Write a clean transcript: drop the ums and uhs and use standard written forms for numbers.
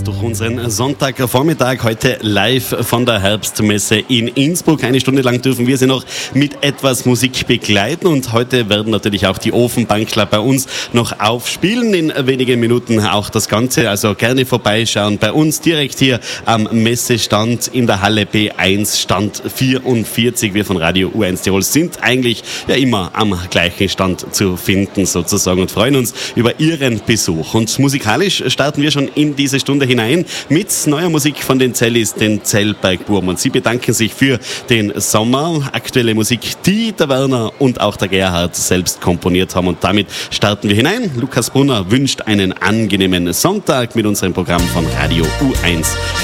durch unseren Sonntagvormittag heute live von der Herbstmesse in Innsbruck. Eine Stunde lang dürfen wir Sie noch mit etwas Musik begleiten und heute werden natürlich auch die Ofenbankler bei uns noch aufspielen. In wenigen Minuten auch das Ganze, also gerne vorbeischauen bei uns direkt hier am Messestand in der Halle B1, Stand 44. Wir von Radio U1 Tirol sind eigentlich ja immer am gleichen Stand zu finden sozusagen und freuen uns über Ihren Besuch. Und musikalisch starten wir schon in diese Stunde hinein mit neuer Musik von den Zellis, den Zellbergbuben. Und sie bedanken sich für den Sommer. Aktuelle Musik, die der Werner und auch der Gerhard selbst komponiert haben. Und damit starten wir hinein. Lukas Brunner wünscht einen angenehmen Sonntag mit unserem Programm von Radio U1